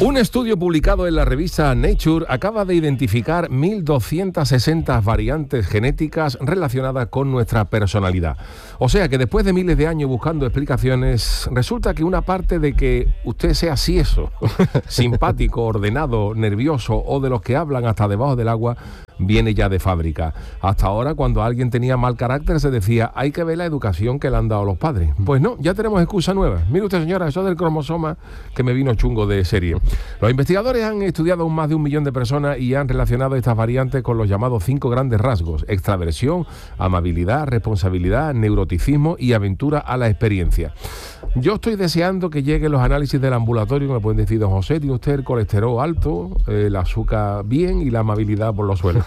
Un estudio publicado en la revista Nature acaba de identificar 1.260 variantes genéticas relacionadas con nuestra personalidad. O sea que después de miles de años buscando explicaciones, resulta que una parte de que usted sea sieso, simpático, ordenado, nervioso o de los que hablan hasta debajo del agua, viene ya de fábrica. Hasta ahora, cuando alguien tenía mal carácter, se decía, hay que ver la educación que le han dado los padres. Pues no, ya tenemos excusa nueva. Mire usted, señora, eso del cromosoma que me vino chungo de serie. Los investigadores han estudiado más de 1 millón de personas y han relacionado estas variantes con los llamados 5 grandes rasgos: extraversión, amabilidad, responsabilidad, neuroticismo y aventura a la experiencia. Yo estoy deseando que lleguen los análisis del ambulatorio, que me pueden decir, don José, tiene usted el colesterol alto, el azúcar bien y la amabilidad por los suelos.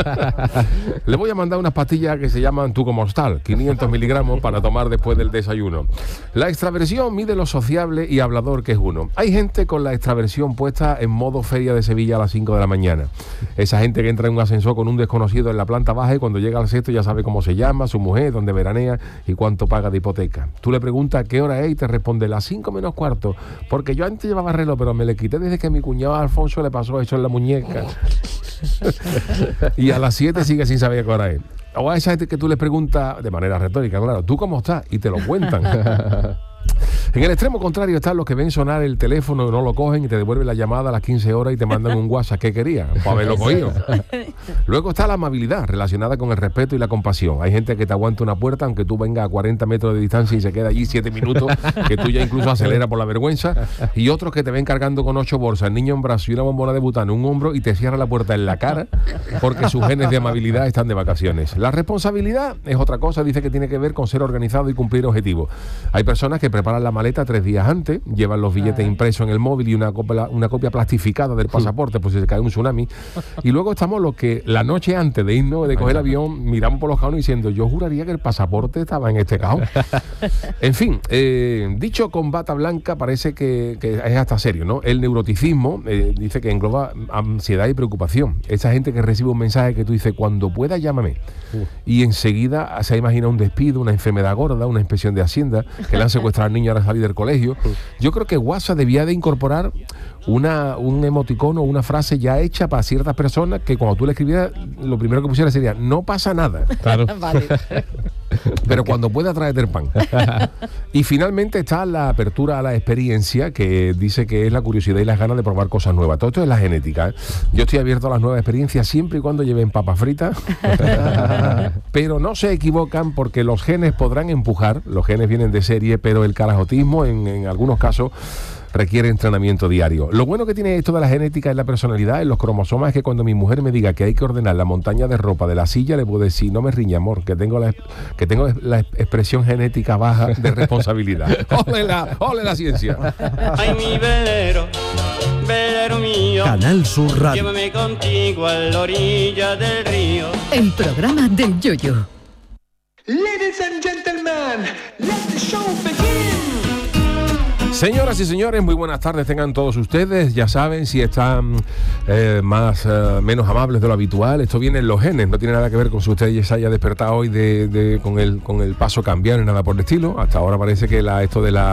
Le voy a mandar unas pastillas que se llaman Tú como tal, 500 miligramos para tomar después del desayuno. La extraversión mide lo sociable y hablador que es uno. Hay gente con la extraversión puesta en modo feria de Sevilla a las 5 de la mañana. Esa gente que entra en un ascensor con un desconocido en la planta baja y cuando llega al sexto ya sabe cómo se llama, su mujer, dónde veranea y cuánto paga de hipoteca. Tú le preguntas qué hora es y te responde las 5 menos cuarto, porque yo antes llevaba reloj, pero me le quité desde que mi cuñado Alfonso le pasó eso en la muñeca. Y a las 7 sigue sin saber qué hora es. O a esa gente que tú les preguntas de manera retórica, claro, ¿tú cómo estás? Y te lo cuentan. En el extremo contrario están los que ven sonar el teléfono y no lo cogen y te devuelven la llamada a las 15 horas y te mandan un WhatsApp que querías, para haberlo cogido. Luego está la amabilidad, relacionada con el respeto y la compasión. Hay gente que te aguanta una puerta aunque tú vengas a 40 metros de distancia y se queda allí 7 minutos, que tú ya incluso aceleras por la vergüenza. Y otros que te ven cargando con 8 bolsas, el niño en brazo y una bombona de butano en un hombro y te cierra la puerta en la cara porque sus genes de amabilidad están de vacaciones. La responsabilidad es otra cosa, dice que tiene que ver con ser organizado y cumplir objetivos. Hay personas que preparan la maleta 3 días antes, llevan los billetes impresos en el móvil y una copia plastificada del pasaporte por si se cae un tsunami. Y luego estamos los que la noche antes de irnos, de coger el avión, miramos por los cajones diciendo, yo juraría que el pasaporte estaba en este cajón. En fin, dicho con bata blanca parece que es hasta serio, ¿no? El neuroticismo dice que engloba ansiedad y preocupación. Esa gente que recibe un mensaje que tú dices, cuando pueda llámame. Y enseguida se imagina un despido, una enfermedad gorda, una inspección de Hacienda, que le han secuestrado al niño a salir del colegio. Yo creo que WhatsApp debía de incorporar un emoticono o una frase ya hecha para ciertas personas que cuando tú le escribieras, lo primero que pusiera sería, no pasa nada. Claro. Vale. Pero cuando pueda traerte el pan. Y finalmente está la apertura a la experiencia, que dice que es la curiosidad y las ganas de probar cosas nuevas. Todo esto es la genética, ¿eh? Yo estoy abierto a las nuevas experiencias siempre y cuando lleven papas fritas. Pero no se equivocan porque los genes podrán empujar, los genes vienen de serie, pero el carajotismo en algunos casos requiere entrenamiento diario. Lo bueno que tiene esto de la genética en la personalidad, en los cromosomas, es que cuando mi mujer me diga que hay que ordenar la montaña de ropa de la silla, le puedo decir, no me riña, amor, que tengo la expresión genética baja de responsabilidad. ¡Ole la ciencia! Ay, mi velero, velero mío, Canal Sur Radio. llévame contigo a la orilla del río. El programa del Yoyo. Ladies and gentlemen, let the show begin. Señoras y señores, muy buenas tardes tengan todos ustedes. Ya saben, si están menos amables de lo habitual, esto viene en los genes, no tiene nada que ver con si usted se haya despertado hoy con el paso cambiar ni nada por el estilo. Hasta ahora parece que esto de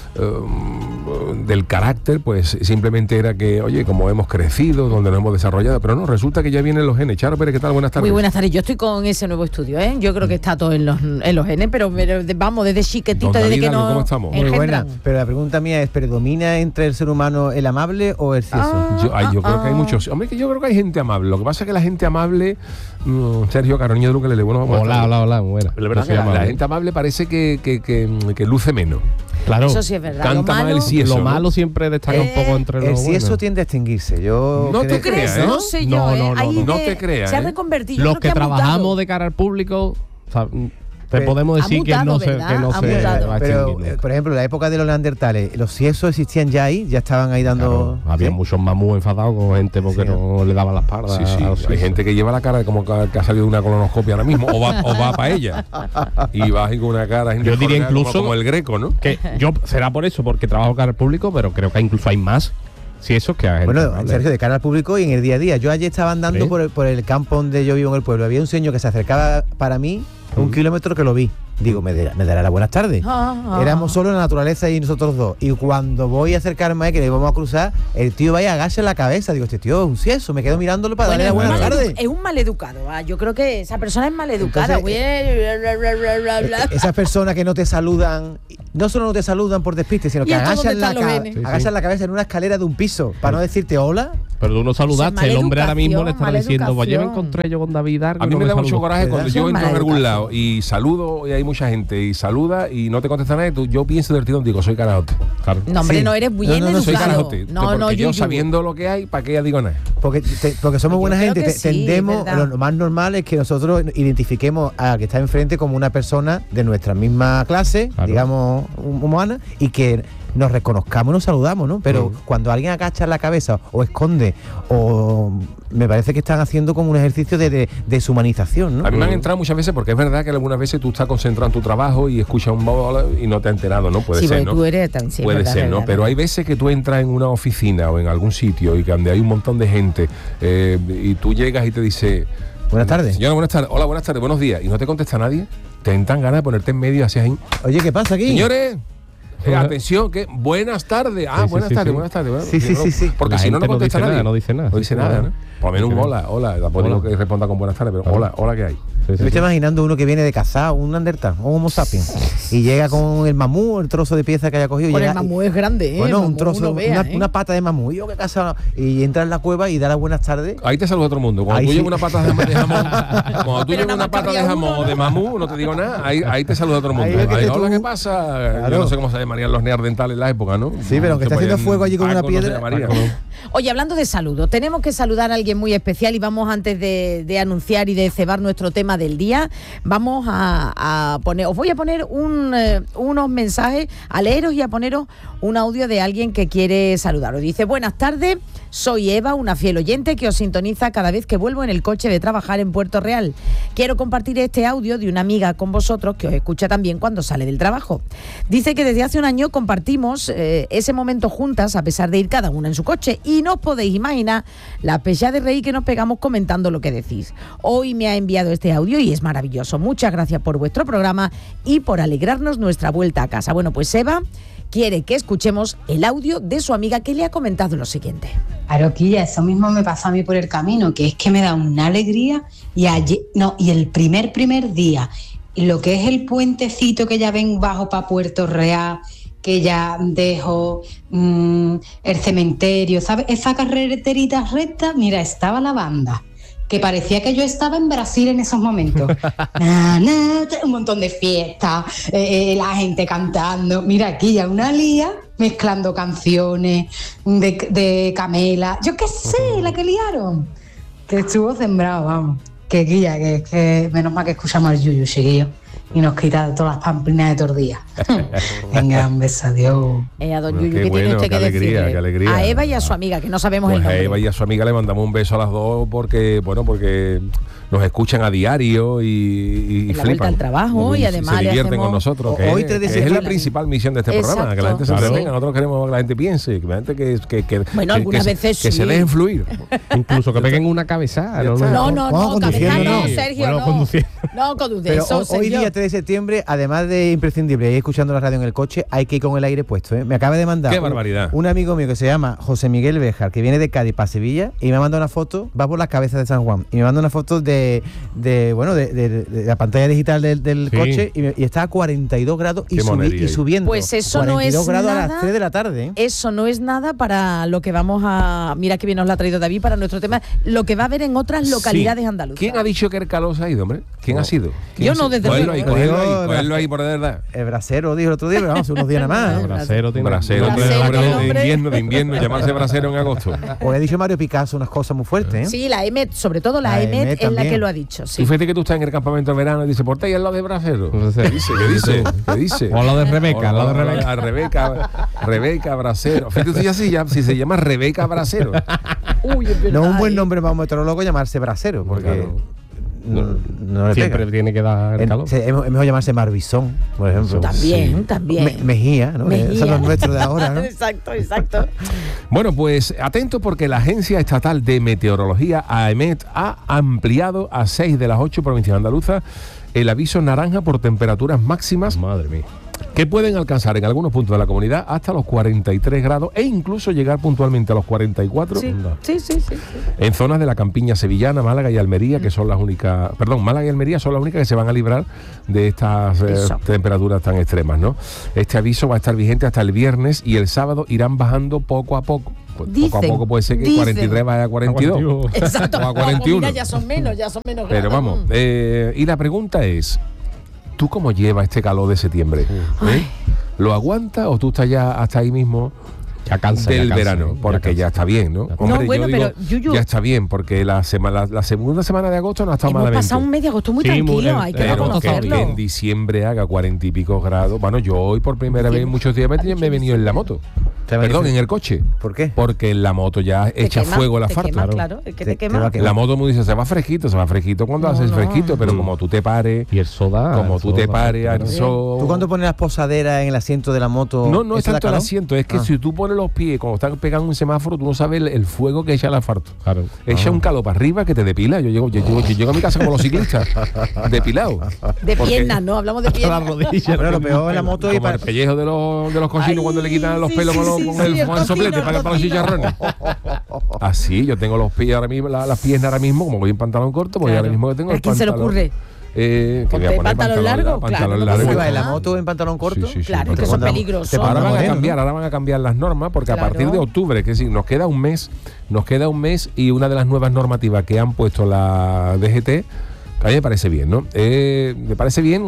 del carácter, pues simplemente era que, oye, como hemos crecido, donde nos hemos desarrollado, pero no, resulta que ya vienen los genes. Charo Pérez, ¿qué tal? Buenas tardes. Muy buenas tardes, yo estoy con ese nuevo estudio, ¿eh? Yo creo que está todo en los genes, pero vamos, desde chiquitito, desde que no... ¿Cómo estamos? Muy buena, pero la pregunta mía es, ¿predomina entre el ser humano el amable o el cieso? Yo creo que hay muchos... Hombre, que yo creo que hay gente amable. Lo que pasa es que la gente amable... Sergio Carolina de Luque, bueno, hola, muy buena. La verdad que la gente amable parece que luce menos. Claro. Eso sí es verdad. Canta más el cieso. Lo malo siempre destaca un poco entre los El cieso buenos. tiende a extinguirse. Yo no te creas, ¿eh? No sé yo, No te creas. Se ha reconvertido. Los que trabajamos de cara al público, o sea, podemos decir que no se va a Pero, extinguir. por ejemplo, en la época de los neandertales, ¿los ciesos existían ya ahí? ¿Ya estaban ahí dando...? Claro, había muchos mamús enfadados con gente porque no le daban las pardas. Sí. Hay gente que lleva la cara como que ha salido de una colonoscopia ahora mismo, o va para ella. Y va ahí con una cara... Yo diría incluso... Como el Greco, ¿no? Que será por eso, porque trabajo cara al público, pero creo que incluso hay más. Sí, eso es que hay gente Bueno, amable. Sergio, de cara al público y en el día a día. Yo ayer estaba andando por el campo donde yo vivo en el pueblo. Había un señor que se acercaba para mí 1 kilómetro que lo vi. Digo, me dará las buenas tardes. Éramos solo la naturaleza y nosotros dos. Y cuando voy a acercarme a que le vamos a cruzar, el tío va y agacha la cabeza. Digo, este tío es un cieso. Me quedo mirándolo para darle las buenas tardes. Es un maleducado. Yo creo que esa persona es maleducada. Esas personas que no te saludan, no solo no te saludan por despiste, sino que agachan la cabeza en una escalera de un piso para no decirte hola. Pero tú no saludaste, el hombre ahora mismo le está diciendo, pues yo me encontré yo con David Argo. A mí me da mucho coraje cuando yo entro en algún lado y saludo y hay mucha gente y saluda y no te contesta nadie, yo pienso del tirón, digo, soy carajote. Claro. No, hombre, no eres bien educado. Soy carajote. Porque yo sabiendo lo que hay, ¿para qué ya digo nada? Porque somos buena gente, tendemos, lo más normal es que nosotros identifiquemos a que está enfrente como una persona de nuestra misma clase, digamos, humana, y que nos reconozcamos, nos saludamos, ¿no? Pero cuando alguien agacha la cabeza o esconde, o me parece que están haciendo como un ejercicio de deshumanización, ¿no? A mí me han entrado muchas veces porque es verdad que algunas veces tú estás concentrado en tu trabajo y escuchas un bolo y no te has enterado, ¿no? Puede ser, ¿no? Tú eres también, sí, puede verdad, ser, ¿no? verdad, Pero hay veces que tú entras en una oficina o en algún sitio y que donde hay un montón de gente y tú llegas y te dice... Buenas tardes. Señora, buenas tardes. Hola, buenas tardes, buenos días. Y no te contesta nadie. Te entran ganas de ponerte en medio así ahí. Oye, ¿qué pasa aquí? Señores... atención, que buenas tardes. Buenas tardes. Bueno, sí. Porque si no contesta nadie. No dice nada. No dice nada, ¿no? Por lo menos un hola. Tampoco digo que responda con buenas tardes, pero hola, ¿qué hay? Me estoy imaginando uno que viene de cazar, un Neandertal, un Homo sapiens, y llega con el mamú, el trozo de pieza que haya cogido. Bueno, el mamú es grande, ¿eh? Bueno, un trozo, una pata de mamú. Yo que he cazado, y entra en la cueva y da las buenas tardes. Ahí te saluda todo el mundo. Cuando tú llevas una pata de jamón, cuando tú llevas una pata de jamón o de mamú, no te digo nada, ahí te saluda todo el mundo. Hola, ¿qué pasa? Claro. Yo no sé cómo se llamarían los neandertales en la época, ¿no? Sí, pero aunque está haciendo fuego allí con una piedra. Oye, hablando de saludos, tenemos que saludar a alguien muy especial y vamos, antes de anunciar y de cebar nuestro tema del día, vamos a poner, os voy a poner unos mensajes, a leeros y a poneros un audio de alguien que quiere saludaros. Dice: buenas tardes, soy Eva, una fiel oyente que os sintoniza cada vez que vuelvo en el coche de trabajar en Puerto Real. Quiero compartir este audio de una amiga con vosotros que os escucha también cuando sale del trabajo. Dice que desde hace un año compartimos ese momento juntas, a pesar de ir cada una en su coche, y no os podéis imaginar la pella de reír que nos pegamos comentando lo que decís. Hoy me ha enviado este audio y es maravilloso. Muchas gracias por vuestro programa y por alegrarnos nuestra vuelta a casa. Bueno, pues Eva quiere que escuchemos el audio de su amiga que le ha comentado lo siguiente. Aroquilla, eso mismo me pasó a mí por el camino, que es que me da una alegría y el primer día, y lo que es el puentecito que ya ven bajo para Puerto Real, que ya dejo el cementerio, ¿sabes? Esa carreterita recta, mira, estaba la banda, que parecía que yo estaba en Brasil en esos momentos. Un montón de fiestas, la gente cantando. Mira, aquí ya una lía mezclando canciones de Camela. Yo qué sé, la que liaron. Que estuvo sembrado, vamos. Que guía, que menos mal que escuchamos al Yuyu, chiquillo. Y nos quita todas las pamplinas de todos los días. Venga, un beso, adiós. A don Yuyu, ¿qué tiene usted que decirle? Qué alegría. A Eva y a su amiga, que no sabemos pues el nombre. A Eva y a su amiga le mandamos un beso a las dos porque nos escuchan a diario y la flipan. Vuelta al trabajo y además se divierten con nosotros. Hoy que es la principal misión de este programa, que la gente se entretenga. Nosotros queremos que la gente piense, que la gente algunas veces que se dejen fluir. Incluso que peguen una cabezada. No, cabeza no, Sergio, no conduce. Pero hoy día 3 de septiembre, además de imprescindible ir escuchando la radio en el coche, hay que ir con el aire puesto, ¿eh? Me acaba de mandar ¡qué barbaridad! Un amigo mío que se llama José Miguel Béjar, que viene de Cádiz para Sevilla, y me ha mandado una foto, va por las cabezas de San Juan, y me manda una foto de la pantalla digital del coche, y está a 42 grados y subiendo. Pues eso no es 42 grados nada, a las 3 de la tarde, ¿eh? Eso no es nada para lo que vamos a... Mira que bien nos lo ha traído David para nuestro tema, lo que va a haber en otras localidades andaluzas. ¿Quién ha dicho que el calor se ha ido, hombre? ¿Quién ha sido? Yo no, desde luego. Cogerlo ahí, por verdad. El brasero dijo el otro día, pero vamos, unos días nada más. Brasero de invierno, llamarse brasero en agosto. Pues ha dicho Mario Picasso unas cosas muy fuertes, ¿eh? Sí, la EMET, sobre todo la EMET es la que lo ha dicho. Sí. Tú fíjate que tú estás en el campamento de verano y dices, ¿por qué hay al lado de brasero? ¿Qué dice? O al lado de Rebeca. Rebeca Brasero. Fíjate si se llama Rebeca Brasero. No es un buen nombre para un meteorólogo llamarse brasero, porque... no le siempre pega. tiene que dar el calor. Es mejor llamarse Marbizón, por ejemplo. También. Mejía, ¿no? Son los nuestros de ahora, ¿no? Exacto. Bueno, pues atento porque la Agencia Estatal de Meteorología, AEMET, ha ampliado a 6 de las 8 provincias andaluzas el aviso naranja por temperaturas máximas. Madre mía. Que pueden alcanzar en algunos puntos de la comunidad hasta los 43 grados e incluso llegar puntualmente a los 44 Sí. en zonas de la campiña sevillana, Málaga y Almería, que son las únicas, Málaga y Almería son las únicas que se van a librar de estas temperaturas tan extremas, ¿no? Este aviso va a estar vigente hasta el viernes y el sábado irán bajando poco a poco. Pues poco a poco puede ser que 43 vaya a 42. Exacto. O a 41. Mira, ya son menos Pero grados. vamos, y la pregunta es, ¿tú cómo llevas este calor de septiembre? ¿Lo aguantas o tú estás ya hasta ahí mismo Ya cansa, del ya cansa, verano? Porque ya está bien, ¿no? No, bueno, pero Yuyu, ya está bien, porque la segunda semana de agosto no ha estado hemos malamente. pasado un mes de agosto muy Sí, muy tranquilo, bien, hay que Pero reconocerlo. que en diciembre haga 40 y pico grados. Bueno, yo hoy por primera vez en muchos días me he venido en la moto. Perdón, en el coche. ¿Por qué? Porque en la moto ya echa fuego el asfalto. Claro, es que te quema. La moto me dice, se va fresquito cuando haces fresquito, pero como tú te pares, Y el soda. como tú te pares al sol. ¿Tú cuando pones las posaderas en el asiento de la moto? No es ¿eso da tanto el calor? asiento, es que si tú pones los pies, cuando estás pegando un semáforo, tú no sabes el fuego que echa el asfalto. Claro. Echa un calor para arriba que te depila. Yo llego a mi casa como los ciclistas, depilado. De Porque- piernas, ¿no? Hablamos de piernas. Pero lo peor en la moto es Como el pellejo de los cochinos cuando le quitan los pelos con el soplete para los chicharrones. Así, yo tengo los pies ahora mismo, las piernas ahora mismo, como voy en pantalón corto, pues ahora mismo que tengo ¿A el quién se le pantalón. ocurre? Que voy a Ponte poner pantalón largo, pantalón claro, largo. no ¿Qué pasa va en la nada. moto en pantalón corto? Sí, Claro, es que te son mandan- peligrosos. te Ahora mandan van a moderno. cambiar las normas porque Claro. a partir de octubre, que sí, nos queda un mes y una de las nuevas normativas que han puesto la DGT, a mí me parece bien, ¿no? Me parece bien,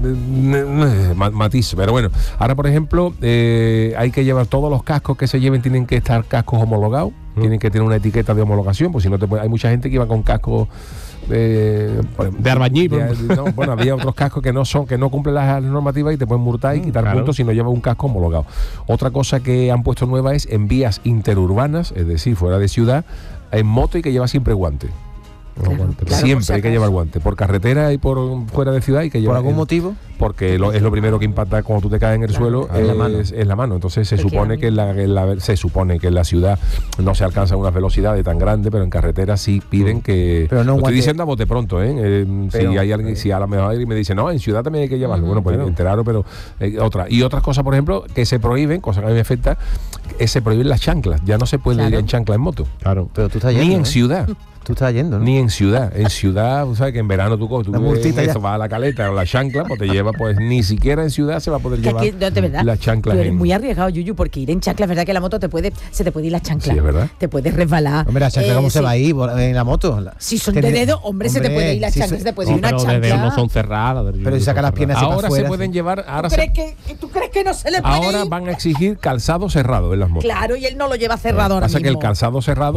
matiz, pero bueno. Ahora, por ejemplo, hay que llevar todos los cascos que se lleven, tienen que estar cascos homologados, tienen que tener una etiqueta de homologación, pues si no hay mucha gente que iba con cascos de albañil. bueno, había otros cascos que no cumplen las normativas y te pueden multar y quitar puntos si no llevas un casco homologado. Otra cosa que han puesto nueva es en vías interurbanas, es decir, fuera de ciudad, en moto hay que llevar siempre guante. Claro, Siempre por si hay que acaso. llevar guante. Por carretera y por fuera de ciudad hay que llevar. ¿Por algún motivo? Porque es lo primero que impacta cuando tú te caes en el suelo, es la mano. Entonces se supone que en la ciudad no se alcanzan unas velocidades tan grandes, pero en carretera sí piden que. Pero no lo guante- estoy diciendo a bote pronto, si hay alguien, si a lo mejor alguien me dice, no, en ciudad también hay que llevarlo. Bueno, pues enteraron, pero otras cosas, por ejemplo, que se prohíben, cosa que a mí me afecta, se prohíben las chanclas. Ya no se puede ir en chancla en moto. Claro. Pero tú estás yendo, Ni en ¿no? ciudad. Tú estás yendo, ¿no? Ni en ciudad. En ciudad, tú sabes que en verano tú La multita ya. vas a la caleta o la chancla, pues te lleva, pues ni siquiera en ciudad se va a poder Que llevar aquí, no, de verdad, las chanclas. tú eres muy arriesgado, Yuyu, porque ir en chancla, es verdad que la moto se te puede ir la chancla. Sí, es verdad. Te puedes resbalar. Hombre, la chancla, ¿cómo se va a ir en la moto? Si son de dedo, hombre, se te puede ir la chancla, se te puede ir una Pero chancla. desde no son cerradas. Pero si saca las piernas hacia Ahora afuera, se pueden sí. llevar, ¿Tú crees que no se le puede ahora ir? van a exigir calzado cerrado en las motos. Claro, y él no lo lleva cerrado ahora Pasa mismo. que el calzado cerrado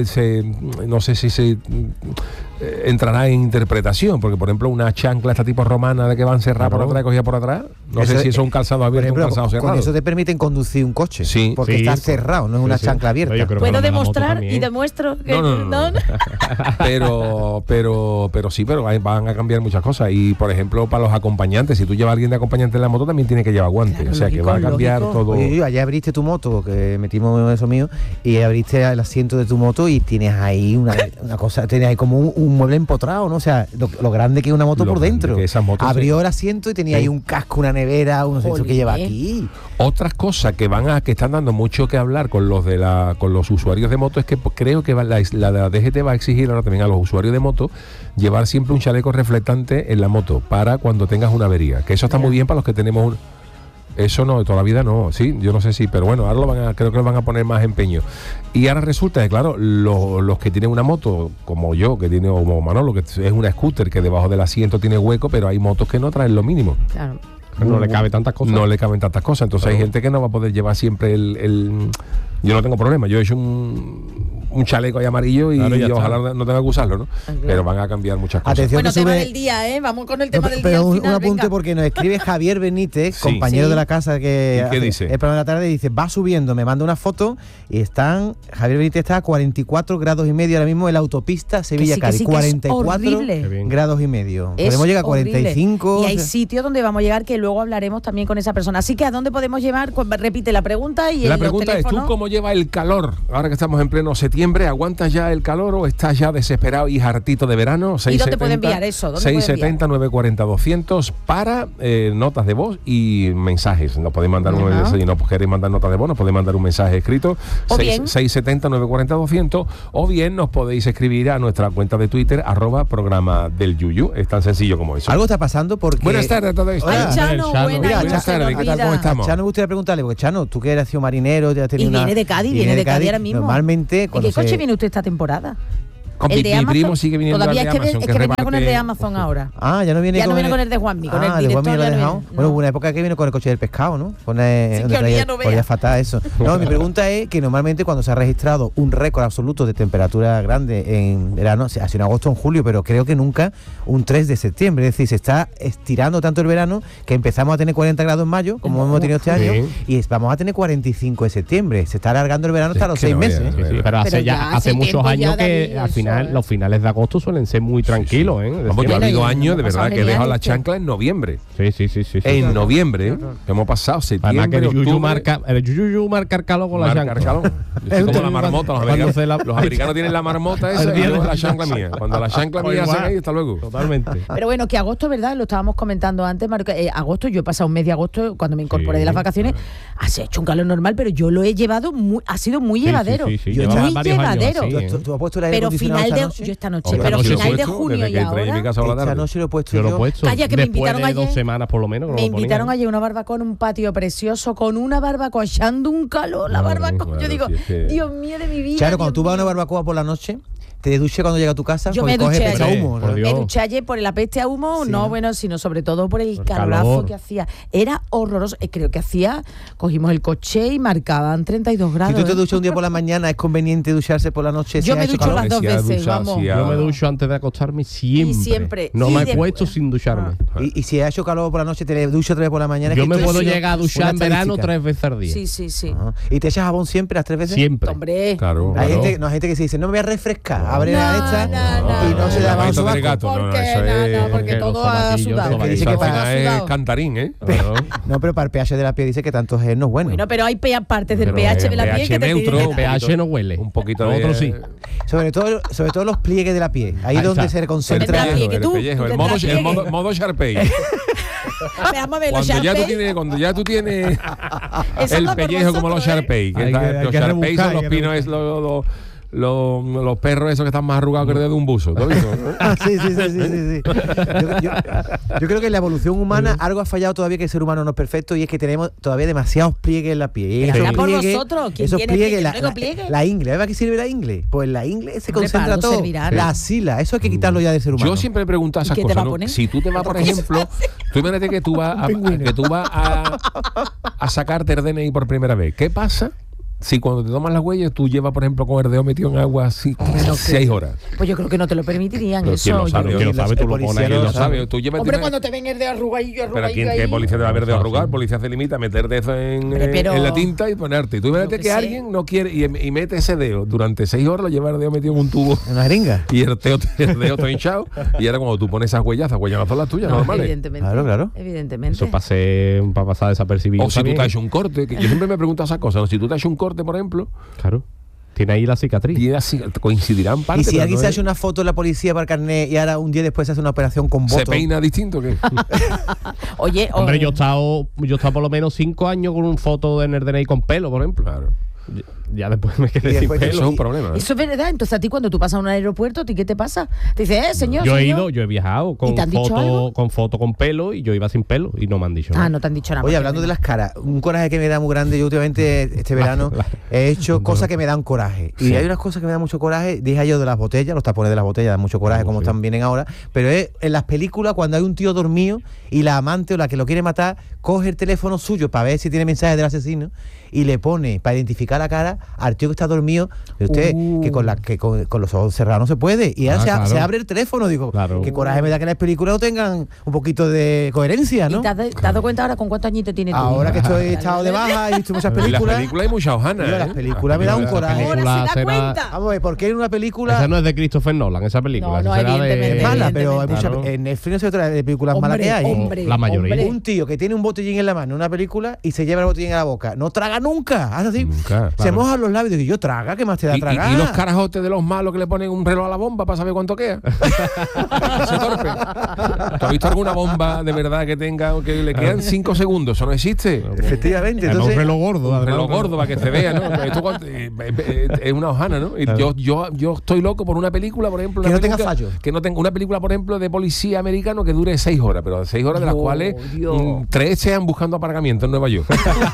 no sé si se entrará en interpretación, porque por ejemplo una chancla esta tipo romana de que van cerrada por atrás y cogida por atrás, no sé si eso es un calzado Por abierto o un ejemplo, calzado con cerrado. eso te permiten conducir un coche. Sí. Porque Sí, está pues, cerrado, no es una sí. chancla abierta. Yo creo que ¿Puedo lo de la moto demostrar también. y demuestro que No. pero sí, pero van a cambiar muchas cosas. Y por ejemplo, para los acompañantes, si tú llevas a alguien de acompañante en la moto, también tiene que llevar guantes. Claro, o sea que lógico, va a cambiar lógico. todo. Oye, allá abriste tu moto, que metimos eso mío, y abriste el asiento de tu moto y tienes ahí una cosa, tienes ahí como un mueble empotrado, ¿no? O sea, lo grande que es una moto Lo por grande dentro. que esas motos Abrió el asiento y tenía ahí un casco, una nevera, unos sensores que lleva aquí. Otras cosas que están dando mucho que hablar con los usuarios de moto es que creo que la DGT va a exigir ahora también a los usuarios de moto llevar siempre un chaleco reflectante en la moto para cuando tengas una avería. Que eso está muy bien para los que tenemos eso no, toda la vida no, sí, yo no sé si, pero bueno, ahora creo que le van a poner más empeño. Y ahora resulta que, claro, los que tienen una moto, como yo, que tiene, o como Manolo, que es una scooter, que debajo del asiento tiene hueco, pero hay motos que no traen lo mínimo. Claro. No le cabe tantas cosas. No le caben tantas cosas. Entonces hay gente que no va a poder llevar siempre yo no tengo problema. Yo he hecho un chaleco ahí amarillo y ojalá no tenga que usarlo, ¿no? Pero van a cambiar muchas cosas. Atención, bueno, tema del día, vamos con el tema del día. Pero al final, un apunte, venga. porque nos escribe Javier Benítez, compañero de la casa que ¿qué dice? el programa de la tarde, dice, va subiendo, me manda una foto y Javier Benítez está a 44 grados y medio ahora mismo en la autopista Sevilla-Cádiz, 44 grados y medio. Podemos llegar a 45. Y hay sitios donde vamos a llegar que luego hablaremos también con esa persona. Así que ¿a dónde podemos llevar? Repite la pregunta y la pregunta es, ¿tú cómo llevas el calor? Ahora que estamos en pleno septiembre, ¿aguantas ya el calor o estás ya desesperado y hartito de verano? ¿Y dónde puede enviar eso? 670-940-200 para notas de voz y mensajes. Nos podéis mandar si no queréis mandar notas de voz, nos podéis mandar un mensaje escrito. 670-940-200, o bien nos podéis escribir a nuestra cuenta de Twitter @programa del Yuyu. Es tan sencillo como eso. Algo está pasando porque... Buenas tardes a todos. Chano, buenas tardes, ¿qué tal? ¿Cómo estamos? Chano, me gustaría preguntarle, porque Chano, tú que eres sido marinero, ya y viene de Cádiz, ahora mismo. Normalmente... ¿En qué coche viene usted esta temporada? Con el de mi primo sigue viniendo todavía al de es Amazon, que venía con el de Amazon ahora. Ya no viene con el de Juanmi, con el director. Juanmi lo ha dejado. Bueno, hubo una época que vino con el coche del pescado, ¿no? Podía fatal eso. No, mi pregunta es que normalmente cuando se ha registrado un récord absoluto de temperatura grande en verano, ha sido en agosto o en julio, pero creo que nunca un 3 de septiembre. Es decir, se está estirando tanto el verano que empezamos a tener 40 grados en mayo, como hemos tenido este año, y vamos a tener 45 de septiembre. Se está alargando el verano hasta los 6 meses. Pero hace muchos años que al final, los finales de agosto suelen ser muy tranquilos, Vamos, yo ha habido años de verdad que he dejado la chancla en noviembre. Sí. En noviembre, que hemos pasado septiembre, que el Yuyu marca el calor con la chancla. Yo soy como la marmota, los americanos tienen la marmota esa y yo la chancla mía. Cuando la chancla mía se cae, hasta luego. Totalmente. Pero bueno, que agosto, ¿verdad? Lo estábamos comentando antes, Marco. Agosto, yo he pasado un mes de agosto, cuando me incorporé de las vacaciones, ha hecho un calor normal, pero yo lo he llevado, ha sido muy llevadero. Muy llevadero. ¿Tú has puesto el aire pero acondicionado final de... Yo esta noche, pero final de junio y ahora... Esta noche lo he puesto yo. Lo he puesto. Calla, que me invitaron ayer. 2 semanas por lo menos. Me invitaron ayer a una barbacoa en un patio precioso, con una barbacoa echando un calor, la barbacoa. Yo digo, Dios mío de mi vida. Claro, cuando tú vas a una barbacoa por la noche, te duché cuando llega a tu casa. Yo me duché ayer. Humo, ¿no? Me duché ayer por el apeste a humo, sino sobre todo por el calorazo que hacía. Era horroroso. Creo que cogimos el coche y marcaban 32 grados. Si tú te duchas un día por la mañana, ¿es conveniente ducharse por la noche? Yo me ducho las 2 veces, vamos. Yo me ducho antes de acostarme siempre. No me acuesto sin ducharme. Y si ha hecho calor por la noche, te duchas 3 veces por la mañana. Yo me puedo llegar a duchar en verano 3 veces al día. Sí. ¿Y te echas jabón siempre las 3 veces? Siempre. Hombre. Claro. Hay gente que se dice, no me voy a refrescar, abre la esta y no se da más del gato. Porque todo ha sudado. Dice que es cantarín, ¿eh? No, pero para el pH de la piel dice que tanto gel no es bueno. Bueno, pero hay partes del pH de la piel que neutro, el pH no huele. Un poquito de otro sí. Sobre todo los pliegues de la piel. Ahí es donde se concentra el modo Sharpei. Cuando ya tú tienes el pellejo como los Sharpei, que los Sharpei son los pinos, los perros esos que están más arrugados que el dedo de un buzo. ¿Todo eso? Sí. Yo creo que en la evolución humana algo ha fallado todavía, que el ser humano no es perfecto, y es que tenemos todavía demasiados pliegues en la piel. Por nosotros, esos pliegues, la ingle. ¿Para qué sirve la ingle? Pues la ingle se concentra todo. La axila, eso hay que quitarlo ya del ser humano. Yo siempre he preguntado esas cosas, ¿no? Si tú te vas, por ejemplo, tú imagínate que tú vas a sacarte el DNI por primera vez. ¿Qué pasa si cuando te tomas las huellas tú llevas, por ejemplo, con el dedo metido en agua así 6 horas? Pues yo creo que no te lo permitirían. Pero eso. ¿Quién lo sabe? Tú lo pones. ¿Quién lo sabe? Hombre, cuando te ven el dedo arrugadillo. Pero ¿qué policía te va a ver dedo arrugar? Policía se limita a meterte eso en la tinta y ponerte. Y tú imagínate que alguien no quiere y mete ese dedo durante 6 horas, lo lleva el dedo metido en un tubo. ¿En una jeringa? Y el dedo todo hinchado. Y ahora cuando tú pones esas huellas no son las tuyas, normales. Evidentemente. Claro. Evidentemente. Eso para pasar desapercibido. O si tú te has hecho un corte. Yo siempre me pregunto esas cosas. Si tú te has hecho un corte, por ejemplo. Claro. Tiene ahí la cicatriz. Coincidirán parte. Y si alguien se hace una foto en la policía para el carnet y ahora un día después se hace una operación con voto. ¿Se peina distinto qué? Oye, hombre, yo he estado por lo menos 5 años con un foto en el DNI con pelo, por ejemplo. Claro. Ya después me quedé sin pelo. Eso es un problema. Eso es verdad. Entonces a ti cuando tú pasas a un aeropuerto, ¿a ti qué te pasa? Te dices, señor. Yo he viajado con foto con pelo y yo iba sin pelo y no me han dicho nada. No te han dicho nada. Oye, hablando de las caras, un coraje que me da muy grande. Yo últimamente este verano he hecho cosas que me dan coraje. Y hay unas cosas que me dan mucho coraje. Dije yo de las botellas, los tapones de las botellas dan mucho coraje, como están vienen ahora. Pero es en las películas cuando hay un tío dormido y la amante o la que lo quiere matar coge el teléfono suyo para ver si tiene mensajes del asesino y le pone, para identificar la cara al tío que está dormido. Y usted, que con los ojos cerrados no se puede. Y ahora se abre el teléfono. Digo, qué coraje me da que las películas no tengan un poquito de coherencia, ¿no? ¿Y te has dado cuenta ahora con cuántos añitos tienes tú? Ahora que estoy estado de baja y he visto muchas películas. Las películas hay muchas hojanas. Las películas me da un coraje. Ahora se da cuenta. Vamos a ver, ¿por qué en una película? Esa no es de Christopher Nolan, esa película. No, será evidentemente. Es mala, pero hay muchas. En Netflix no se trata de películas malas que hay. La mayoría. Un tío que tiene un botellín en la mano en una película y se lleva el botellín a la boca. No traga nunca. Hace así. Se moja los labios. Y yo, traga, ¿qué más te da tragar? Y los carajotes de los malos que le ponen un reloj a la bomba para saber cuánto queda. Ese torpe. ¿Tú has visto alguna bomba de verdad que tenga, que le quedan 5 segundos? Eso no existe. Efectivamente. Entonces, un reloj gordo. Un reloj gordo para que se vea, ¿no? Esto es una hojana, ¿no? Y yo estoy loco por una película, por ejemplo. Que no tenga fallos. Que no tenga una película, por ejemplo, de policía americano que dure 6 horas, pero 6 horas de las cuales 3 sean buscando aparcamiento en Nueva York.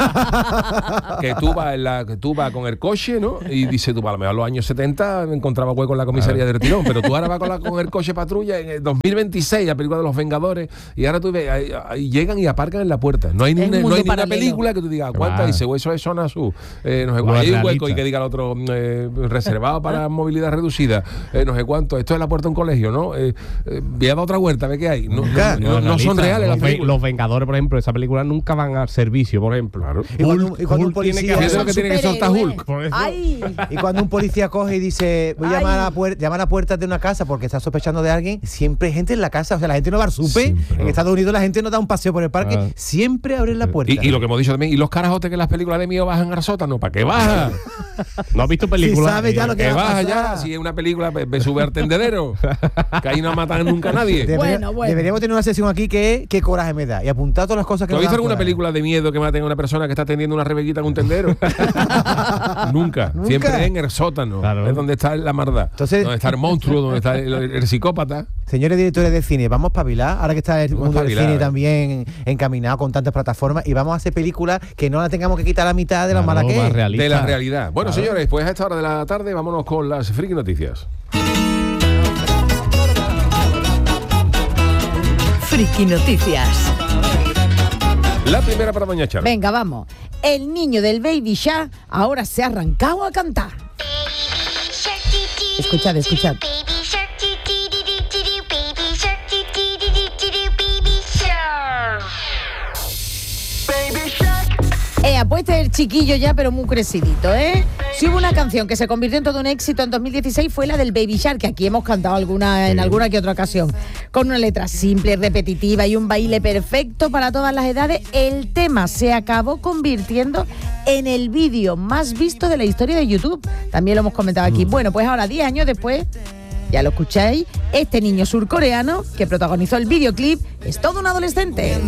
que tú vas con el coche, ¿no? Y dice tú, a lo mejor en los años 70 encontraba hueco en la comisaría del Tirón, pero tú ahora vas con el coche patrulla en el 202026, la película de los Vengadores, y ahora tú ves, ahí llegan y aparcan en la puerta. No hay ni una película que tú digas, ¿cuánta? Dice, eso es zona sur. No sé cuánto. Hay un hueco y que diga el otro, reservado para movilidad reducida. No sé cuánto. Esto es la puerta de un colegio, ¿no? Voy a dar otra vuelta, ve qué hay. No son reales las películas. Los Vengadores, por ejemplo, esa película nunca van al servicio, por ejemplo. Claro. Y cuando un policía tiene que soltar Hulk. Y cuando un policía coge y dice, voy a llamar a puertas de una casa porque está sospechando de alguien, siempre hay gente en la casa. O sea, la gente no va al súper. En Estados Unidos la gente no da un paseo por el parque. Siempre abren la puerta. Y lo que hemos dicho también, y los carajotes que en las películas de mío bajan al sótano, ¿para qué baja? ¿No has visto películas? Si sabes ya lo que baja ya. Si es una película, sube al tendedero. Que ahí no matan nunca a nadie. Deberíamos tener una sesión aquí que qué coraje me da. Y apuntar todas las cosas que ¿Tú has visto alguna película de miedo que maten a una persona que está tendiendo una rebequita en un tendero? Nunca. Siempre en el sótano. Claro. Es donde está la maldad. Entonces, donde está el monstruo, donde está el psicópata. Señores directores de cine, vamos a espabilar. Ahora que está el mundo del cine también encaminado con tantas plataformas, y vamos a hacer películas que no la tengamos que quitar la mitad de las malas que es. De la realidad. Bueno, señores, pues a esta hora de la tarde vámonos con las friki noticias. Friki Noticias. La primera para doña Charo. Venga, vamos. El niño del Baby Shark ahora se ha arrancado a cantar. Escuchad. Pues este es el chiquillo ya, pero muy crecidito, ¿eh? Si hubo una canción que se convirtió en todo un éxito en 2016 fue la del Baby Shark, que aquí hemos cantado en alguna que otra ocasión. Con una letra simple, repetitiva y un baile perfecto para todas las edades, el tema se acabó convirtiendo en el vídeo más visto de la historia de YouTube. También lo hemos comentado aquí. Bueno, pues ahora, 10 años después, ya lo escucháis, este niño surcoreano que protagonizó el videoclip es todo un adolescente.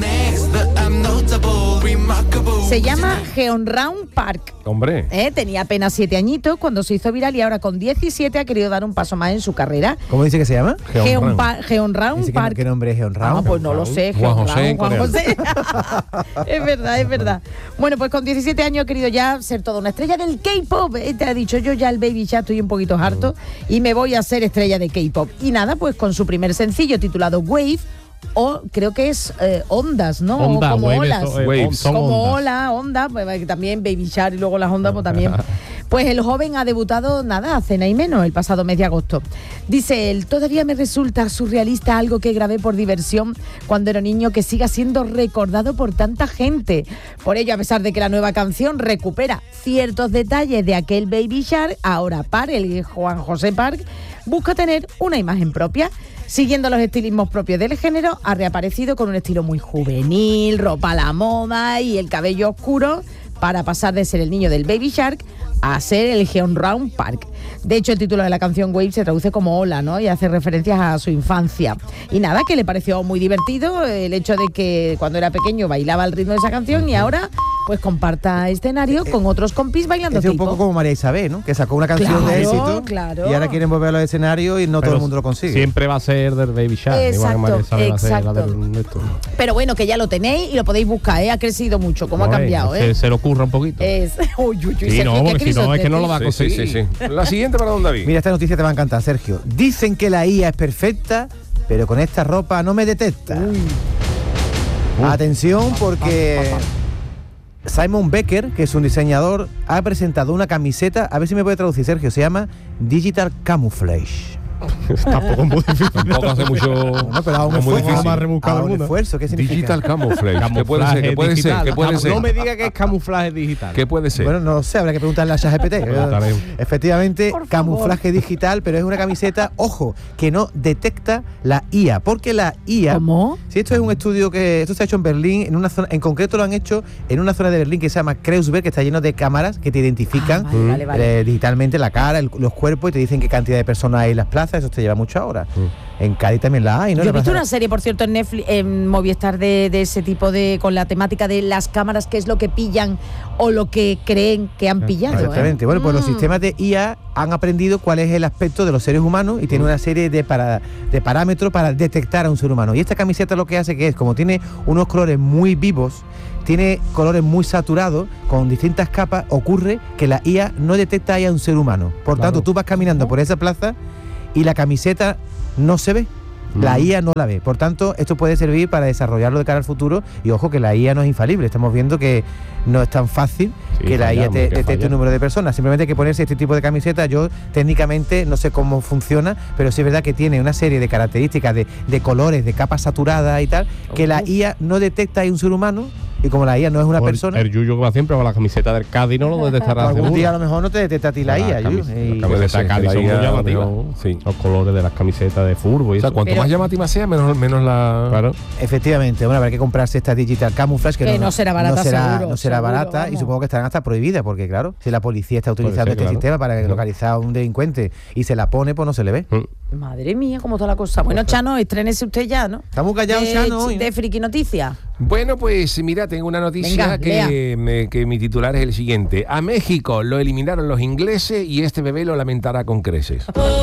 Se llama Jeonraun Park. Hombre. Tenía apenas 7 añitos cuando se hizo viral y ahora con 17 ha querido dar un paso más en su carrera. ¿Cómo dice que se llama? Jeonraun Park. ¿Qué nombre es Jeonraun? Pues no lo sé. Juan José. Es verdad. Bueno, pues con 17 años ha querido ya ser toda una estrella del K-pop. Te ha dicho, yo ya el Baby ya estoy un poquito harto y me voy a ser estrella de K-pop. Y nada, pues con su primer sencillo titulado Wave, o creo que es ondas, ¿no? Onda, como olas. Como onda, pues también Baby Shark y luego las ondas, pues también. Pues el joven ha debutado, nada, hace nada y menos, el pasado mes de agosto. Dice él, todavía me resulta surrealista algo que grabé por diversión cuando era niño que siga siendo recordado por tanta gente. Por ello, a pesar de que la nueva canción recupera ciertos detalles de aquel Baby Shark, ahora el Juan José Park busca tener una imagen propia. Siguiendo los estilismos propios del género, ha reaparecido con un estilo muy juvenil, ropa a la moda y el cabello oscuro, para pasar de ser el niño del Baby Shark a ser el Jeonraun Park. De hecho, el título de la canción Wave se traduce como Hola, ¿no? Y hace referencias a su infancia. Y nada, que le pareció muy divertido el hecho de que cuando era pequeño bailaba al ritmo de esa canción y ahora pues comparta escenario con otros compis bailando. Es un poco como María Isabel, ¿no? Que sacó una canción de éxito y ahora quieren volver a los escenarios y no todo el mundo lo consigue. Siempre va a ser del Baby Shark. Exacto. Pero bueno, que ya lo tenéis y lo podéis buscar, ¿eh? Ha crecido mucho, cómo ha cambiado, ¿eh? Se le ocurra un poquito. Sí, no, porque si no es que no lo va a conseguir. Sí. La siguiente para don David. Mira, esta noticia te va a encantar, Sergio. Dicen que la IA es perfecta, pero con esta ropa no me detecta. Atención, porque Simon Becker, que es un diseñador, ha presentado una camiseta, a ver si me puede traducir, Sergio, se llama Digital Camouflage. Tampoco muy difícil. Tampoco hace mucho. No, pero aún muy difícil. Más rebuscado un esfuerzo, ¿qué significa? Digital Camouflage. ¿Qué puede ser? ¿Qué puede ser? ¿Qué puede ser? No me diga que es camuflaje digital. ¿Qué puede ser? Bueno, no lo sé, habrá que preguntarle a ChatGPT. Efectivamente, camuflaje digital, pero es una camiseta, ojo, que no detecta la IA, porque la IA... ¿Cómo? Sí, esto es un estudio que... Esto se ha hecho en Berlín, en una zona... En concreto lo han hecho en una zona de Berlín que se llama Kreuzberg, que está lleno de cámaras que te identifican vale. digitalmente la cara, los cuerpos, y te dicen qué cantidad de personas hay en las plazas. Eso te lleva mucho ahora. En Cádiz también la hay, ¿no? Yo he visto una serie, por cierto, en Netflix, en Movistar, de ese tipo de... con la temática de las cámaras, qué es lo que pillan o lo que creen que han pillado. Exactamente. Bueno, pues los sistemas de IA han aprendido cuál es el aspecto de los seres humanos y tienen una serie de parámetros para detectar a un ser humano. Y esta camiseta lo que hace que es, como tiene unos colores muy vivos, tiene colores muy saturados, con distintas capas, ocurre que la IA no detecta ahí a un ser humano. Por tanto, tú vas caminando por esa plaza y la camiseta no se ve. La IA no la ve. Por tanto, esto puede servir para desarrollarlo de cara al futuro. Y ojo, que la IA no es infalible. Estamos viendo que no es tan fácil que la IA detecte un número de personas. Simplemente hay que ponerse este tipo de camiseta. Yo técnicamente no sé cómo funciona, pero sí es verdad que tiene una serie de características de colores, de capas saturadas y tal, que la IA no detecta ahí un ser humano. Y como la IA no es una persona... El Yuyu que va siempre con la camiseta del Cádiz no lo detectará. Algún día a lo mejor no te detecta a ti la IA. La camiseta del Cádiz son muy llamativas. Sí. Los colores de las camisetas de fútbol y o sea, cuanto más llamativa sea, menos la... Claro. Efectivamente, bueno, habrá que comprarse esta Digital Camouflage que no será barata, no será barata, vamos. Y supongo que estarán hasta prohibidas, porque claro, si la policía está utilizando este sistema para localizar a un delincuente y se la pone, pues no se le ve. Madre mía, cómo está la cosa. Bueno, Chano, estrénese usted ya, ¿no? Estamos callados, Chano, hoy, ¿no? De Friki Noticias. Bueno, pues mira, tengo una noticia. Venga, que mi titular es el siguiente. A México lo eliminaron los ingleses y este bebé lo lamentará con creces.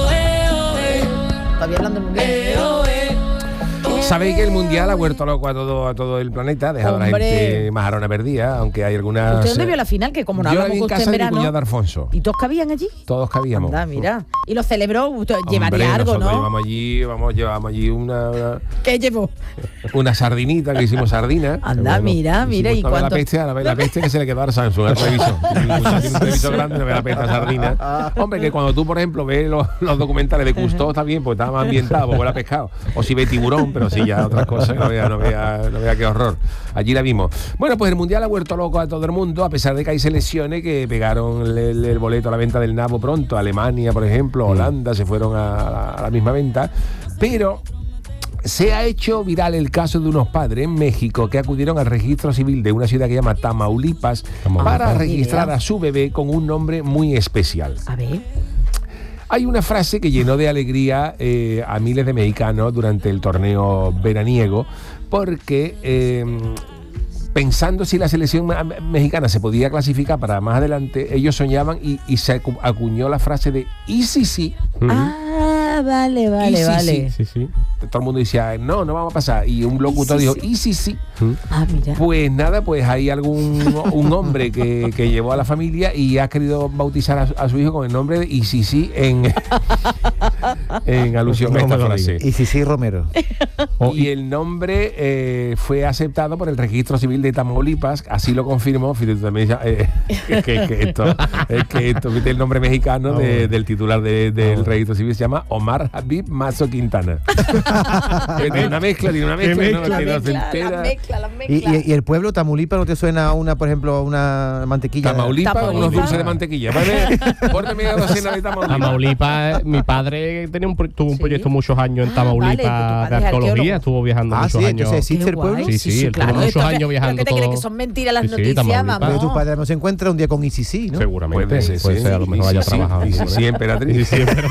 Todavía hablando en mundial. Sabéis que el mundial ha vuelto loco a todo el planeta, ha dejado a la gente más arona perdida, aunque hay algunas... ¿Usted dónde vio la final? Que como no hablamos con usted en verano... Yo la vi en casa de mi cuñado Alfonso. ¿Y todos cabían allí? Todos cabíamos. Anda, mira. Y lo celebró, llevaría algo, ¿no? Llevamos allí una... ¿Qué llevó? Una sardinita, que hicimos sardina. Anda, mira. ¿Y cuánto? La peste que se le quedó al Samsung, al televisor. Tiene un televisor grande, no ve la peste a sardina. Hombre, que cuando tú, por ejemplo, ves los documentales de Cousteau, está bien, porque está más ambientado, porque huele a pescado. O si ve tiburón, pero sí, ya otras cosas, no vea qué horror. Allí la vimos. Bueno, pues el mundial ha vuelto loco a todo el mundo, a pesar de que hay selecciones que pegaron el boleto a la venta del nabo pronto. Alemania, por ejemplo, Holanda se fueron a la misma venta. Pero se ha hecho viral el caso de unos padres en México que acudieron al registro civil de una ciudad que se llama Tamaulipas para registrar a su bebé con un nombre muy especial. A ver. Hay una frase que llenó de alegría a miles de mexicanos durante el torneo veraniego, porque pensando si la selección mexicana se podía clasificar para más adelante, ellos soñaban y se acuñó la frase de "y sí". Vale. Sí. Todo el mundo decía, no vamos a pasar. Y un locutor dijo, ¿y sí? Mira. Pues nada, pues hay un hombre que llevó a la familia y ha querido bautizar a su hijo con el nombre de sí en alusión a esta frase. Y sí, Romero. Y el nombre fue aceptado por el registro civil de Tamaulipas, así lo confirmó. Fíjate, también es que esto, viste, el nombre mexicano del titular del registro civil se llama Omar Habib Mazo Quintana. Tiene una mezcla, La mezcla. ¿Y el pueblo Tamaulipas no te suena a por ejemplo, una mantequilla? Tamaulipas, unos dulces de mantequilla. Pórtame una docena de Tamaulipas. Tamaulipas, mi padre tuvo un proyecto muchos años en Tamaulipas de arqueología, estuvo viajando muchos años. Entonces existe el pueblo. Sí, claro, tuvo muchos años viajando. ¿Qué te crees que son mentiras las noticias, vamos? Pero tu padre no se encuentra un día con ICC, ¿no? Seguramente, puede ser, a lo mejor haya trabajado. Sí, emperatriz.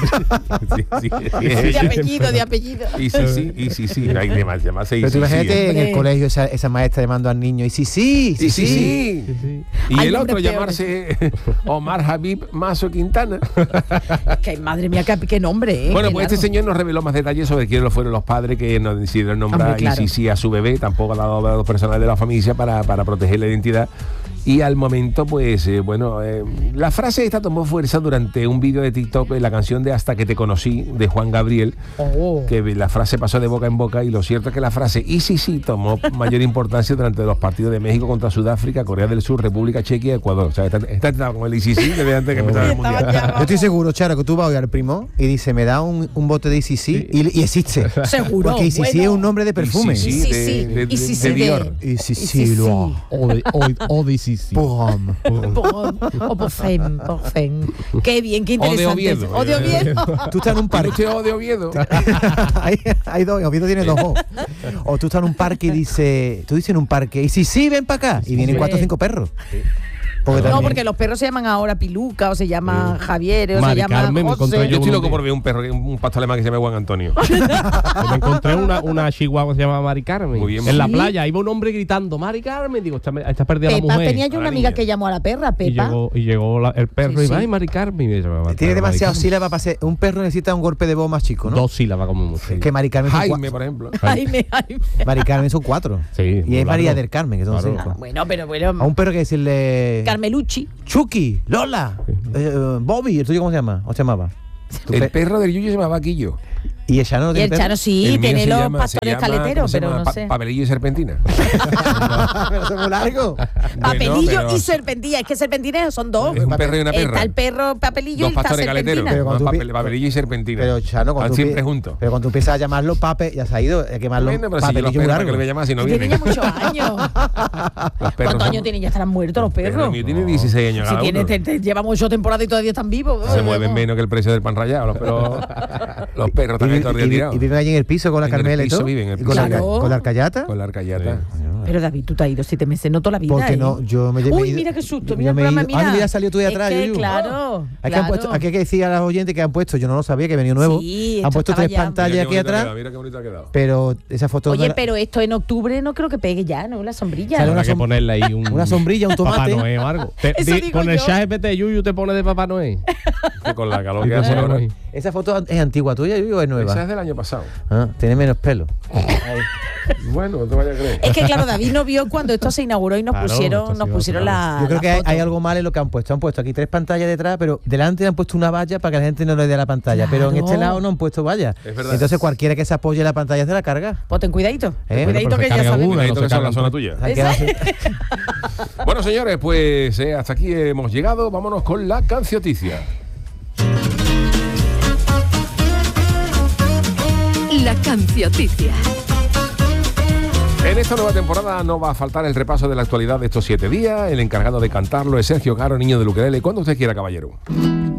De apellido. Y sí, no hay demás. Pero tú imagínate en el colegio esa maestra llamando al niño, y sí. Y el otro llamarse Omar Habib Mazo Quintana. Que madre mía, qué nombre, Bueno, pues este señor nos reveló más detalles sobre quiénes fueron los padres que nos decidieron nombrar a su bebé. Tampoco ha dado datos personales de la familia para proteger la identidad. Y al momento, pues, la frase esta tomó fuerza durante un vídeo de TikTok, la canción de Hasta que te conocí, de Juan Gabriel, que la frase pasó de boca en boca, y lo cierto es que la frase "y sí" tomó mayor importancia durante los partidos de México contra Sudáfrica, Corea del Sur, República Checa y Ecuador. O sea, está como el "y sí" desde antes que empezara el Mundial. Yo estoy seguro, Charo, que tú vas a oír al primo y dice, me da un bote de ICC y existe. Seguro. Porque ICC es un nombre de perfume. De Dior. ICC, O de ICC. O Porfem. Qué bien, qué interesante. O de Oviedo. Tú estás en un parque. O de Oviedo. hay dos, Oviedo tiene dos O. O tú estás en un parque y tú dices en un parque, y sí, ven para acá. Y vienen 4 o 5 perros. Porque los perros se llaman ahora Piluca, o se llaman Javier, o Mari se llaman Carmen, José. Yo estoy loco por ver un perro, un pastor alemán que se llama Juan Antonio. Me encontré una chihuahua que se llama Mari Carmen. Muy bien, en la ¿sí? playa iba un hombre gritando Mari Carmen. Digo, está perdida la Pepa, mujer. tenía yo una amiga que llamó a la perra, Pepa. Y llegó el perro y va, Sí. ay, Mari Carmen. Y Tiene demasiadas sílabas para ser. Un perro necesita un golpe de voz más chico, ¿no? 2 sílabas como mucho. Es que Mari Carmen son Jaime, por ejemplo. Jaime. Mari Carmen son 4. Sí, Y es muy María largo. del Carmen, que son Claro. 5. Bueno, pero A un perro que decirle Carmelucci. Chucky, Lola, Bobby, ¿el tuyo cómo se llama? ¿O se llamaba? El perro del Yuyo se llamaba Quillo. Y el Chano no Y tiene el perro. Chano sí, El mío tiene se los llama- pastores se llama, caleteros, ¿cómo se pero llama? no sé. Papelillo y Serpentina. Pero eso es muy largo. Papelillo pero y serpentina. Es que serpentina son dos. Es un perro y una perra. Está el perro papelillo Dos y está pastores caleteros. serpentina. Pero cuando tú Papelillo y Serpentina. Pero Chano, Van siempre juntos. Pero cuando tú empiezas a llamarlo pape, ya se ha ido, hay que llamarlo Bueno, pero si yo los papelillo muy perros, ¿para largo. qué lo voy a llamar si no Tiene vienen? ya muchos años. Los perros ¿Cuántos son- años tienen? Ya estarán muertos los El perro perros. mío tiene 16 años Si cada tiene, uno. llevamos 8 temporadas y todavía están vivos. Se mueven menos que el precio del pan rallado. Los perros también todos Y retirados. viven allí en el piso con la En el Carmela y piso todo. viven, en el Y con la- piso. con la arcayata. Con la arcayata. Pero David, tú te has ido 7 meses, no toda la vida. Porque ¿eh? no, yo me Uy, he ido- mira qué susto, yo mira el me he programa, ido- mira. mira, salió tú de atrás, Es que, Yuyu. claro. Aquí han puesto, aquí hay que decir a los oyentes que han puesto, yo no lo sabía, que he venido nuevo. Sí, Han esto puesto estaba 3 ya. pantallas Mira aquí qué bonito ha atrás, quedado, mira qué bonito ha quedado. pero esa foto Oye, no- pero esto en octubre no creo que pegue ya, ¿no? La sombrilla. Sale Habrá que som- ponerle ahí una sombrilla, un tomate. Papá Noel o algo. Eso digo Con el yo. chat GPT Yuyu te pone de Papá Noel. Que con la calor Y que te hace pone ahora. ahí. Esa foto es antigua tuya, Yuyu, o es nueva? Esa es del año pasado. Ah, tiene menos pelo. Bueno, no te vayas a creer. Es que claro, David no vio cuando esto se inauguró y nos Claro, pusieron esto ha sido la. Yo creo la que foto. hay algo mal en lo que han puesto. Han puesto aquí 3 pantallas detrás, pero delante han puesto una valla para que la gente no le dé la pantalla. Pero en Claro. este lado no han puesto valla. Es verdad. Entonces cualquiera que se apoye la pantalla se la carga. Pues ten cuidadito. Ten Bueno, cuidadito pero se que ya carga sabes. una, Cuidadito no que se esa es la cargan zona tres. tuya. Se han quedado- Bueno, señores, pues hasta aquí hemos llegado. Vámonos con la cancioticia. La cancioticia. En esta nueva temporada no va a faltar el repaso de la actualidad de estos 7 días. El encargado de cantarlo es Sergio Caro, niño del ukelele. Cuando usted quiera, caballero.